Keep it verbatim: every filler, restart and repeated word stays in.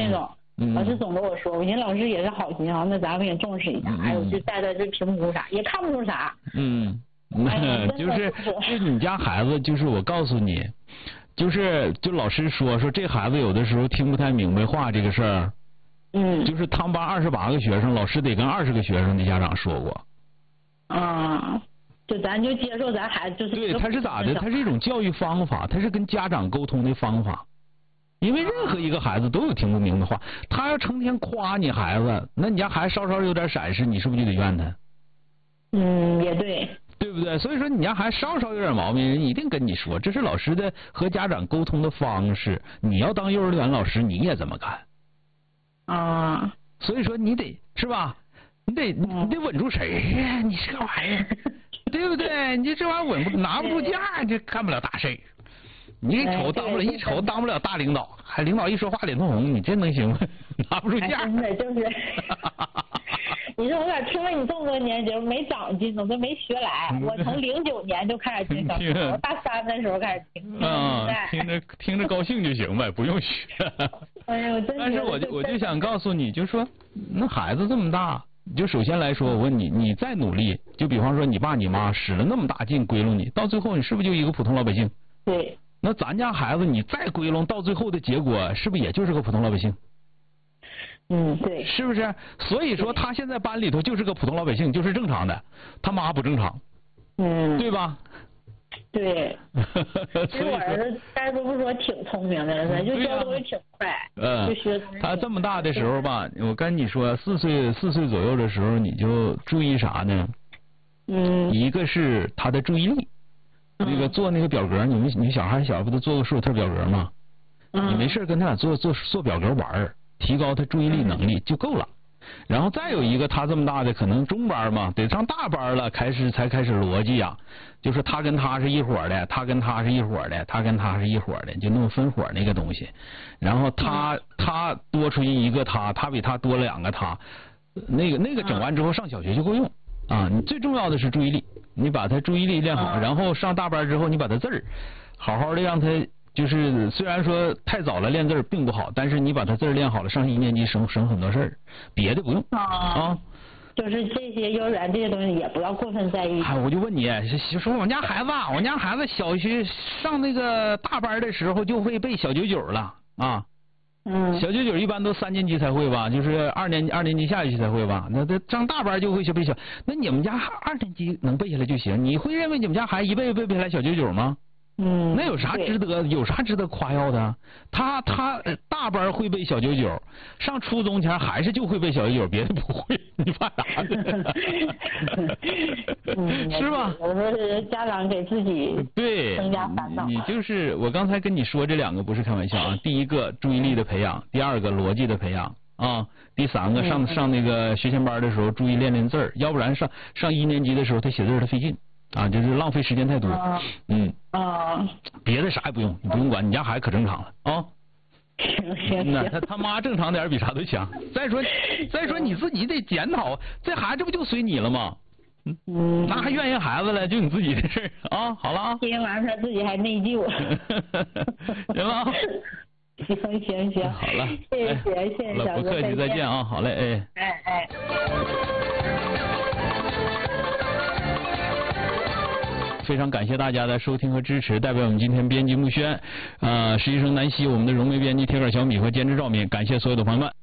那种。 嗯、 老师总跟我说，我寻思老师也是好心啊，那咱们也重视一下。嗯、哎呦，就带带这评估啥，也看不出啥。 嗯，哎、就是就你家孩子，就是我告诉你，就是就老师说说这孩子有的时候听不太明白话这个事儿。 嗯。 就是他们班二十八个学生，老师得跟二十个学生的家长说过。 啊。就咱就接受咱孩子就是。 对，他是咋的？他是一种教育方法，他是跟家长沟通的方法。因为任何一个孩子都有听不明白的话，他要成天夸你孩子，那你家孩子稍稍有点闪失，你是不是就得怨他？ 嗯，也对。 对不对？所以说你家孩子稍稍有点毛病，人一定跟你说，这是老师的和家长沟通的方式。你要当幼儿园老师，你也这么干。 啊。 所以说你得是吧？你得你得稳住谁呀？你这玩意儿，对不对？你这玩意儿稳不拿不住架，就干不了大事。你一瞅当不了，一瞅当不了大领导，还领导一说话脸通红，你这能行吗？拿不住架。 真的就是，你说我咋听了你这么多年节目没长进呢？我都没学来。我从零九年就开始听小说，我大三的时候开始听。 啊，听着听着高兴就行呗，不用学。 哎呦，真但是我就我就想告诉你，就说那孩子这么大，就首先来说，我问你，你再努力，就比方说你爸你妈使了那么大劲归拢你，到最后你是不是就一个普通老百姓？ 对。 那咱家孩子你再归拢，到最后的结果是不是也就是个普通老百姓？ 嗯，对。 是不是？所以说他现在班里头就是个普通老百姓，就是正常的，他妈不正常。 嗯。 对吧？ 对。其实我儿子，大家都不说挺聪明的，咱就教东西挺快。 嗯。 就学他这么大的时候吧，我跟你说，四岁四岁左右的时候，你就注意啥呢？ 嗯。 一个是他的注意力。那个做那个表格，你们你小孩小不都做个数字表格吗？ 嗯。 你没事跟他俩做做做表格玩，提高他注意力能力就够了。然后再有一个，他这么大的可能中班嘛，得上大班了，开始才开始逻辑呀，就是他跟他是一伙的，他跟他是一伙的，他跟他是一伙的，就那么分伙那个东西。然后他他多出去一个他，他比他多了两个他，那个那个整完之后上小学就够用。啊，你最重要的是注意力，你把他注意力练好， 啊、 然后上大班之后，你把他字儿好好的让他，就是虽然说太早了练字儿并不好，但是你把他字儿练好了，上一年级省省很多事儿，别的不用啊。 啊就是这些幼儿园这些东西也不要过分在意。 哎，我就问你，说我们家孩子，我们家孩子小学上那个大班的时候就会背小九九了啊。 嗯， 小九九一般都三年级才会吧，就是二年二年级下学期才会吧。那他上大班就会背小，那你们家二年级能背下来就行。你会认为你们家孩子一辈子背不下来小九九吗？ 嗯， 那有啥值得有啥值得夸耀的？他他大班会背小九九，上初中前还是就会背小九九，别的不会，你怕啥呢？ 嗯， 是吧？ 有时候是家长给自己对增加烦恼。 你就是我刚才跟你说这两个不是开玩笑啊，第一个注意力的培养，第二个逻辑的培养啊，第三个上上那个学前班的时候注意练练字儿，要不然上上一年级的时候他写字他费劲。啊，就是浪费时间太多。 啊、 嗯。 啊。 别的啥也不用，你不用管，你家孩子可正常了啊。 行行那他他妈正常点比啥都强。再说再说你自己得检讨，这孩子这不就随你了吗？ 嗯。 那还怨人孩子了，就你自己的事儿啊。好了啊。 听完他自己还内疚。 行了。 行行行。 好了。 谢谢谢谢小哥， 不客气，再见啊，好嘞， 哎。哎哎。 非常感谢大家的收听和支持，代表我们今天编辑木轩，呃，实习生南希，我们的融媒编辑铁杆小米和监制赵敏，感谢所有的朋友们。